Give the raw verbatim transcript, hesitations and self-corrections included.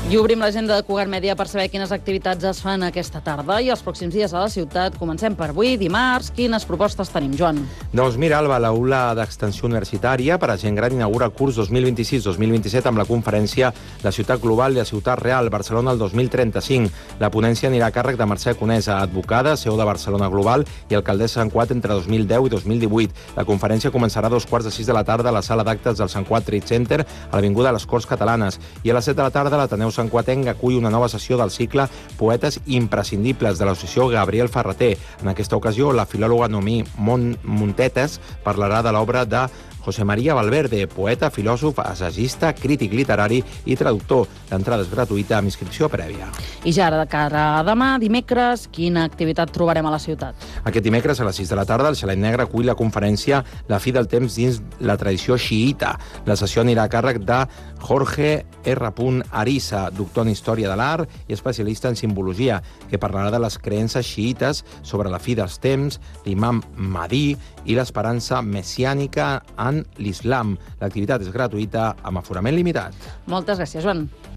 I obrim l'agenda de Cugat Mèdia per saber quines activitats es fan aquesta tarda i els pròxims dies a la ciutat. Comencem per avui, dimarts. Quines propostes tenim, Joan? Doncs mira, Alba, l'aula d'extensió universitària per a gent gran inaugura el curs dos mil vint-i-sis dos mil vint-i-set amb la conferència La ciutat global i la ciutat real, Barcelona el dos mil trenta-cinc. La ponència anirà a càrrec de Mercè Conesa, advocada, C E O de Barcelona Global i alcaldessa de Sant Cugat entre dos mil deu i dos mil divuit. La conferència començarà a dos quarts de sis de la tarda a la sala d'actes del Sant Cugat Trade Center, a l'Avinguda de les Corts Catalanes. I a les set de la tarda l'Ateneu Sant Cuatenc acull una nova sessió del cicle Poetes imprescindibles de l'associació Gabriel Ferrater. En aquesta ocasió, la filòloga Noemí Montetes parlarà de l'obra de José María Valverde, poeta, filòsof, assagista, crític literari i traductor. L'entrada és gratuïta amb inscripció prèvia. I ja ara, de cara a demà, dimecres, quina activitat trobarem a la ciutat? Aquest dimecres, a les sis de la tarda, el Xalet Negre acull la conferència La fi del temps dins la tradició xiïta. La sessió anirà a càrrec de Jorge R. Arisa, doctor en Història de l'Art i especialista en simbologia, que parlarà de les creences xiïtes sobre la fi dels temps, l'imam Mahdi i l'esperança messiànica en l'islam. L'activitat és gratuïta amb aforament limitat. Moltes gràcies, Joan.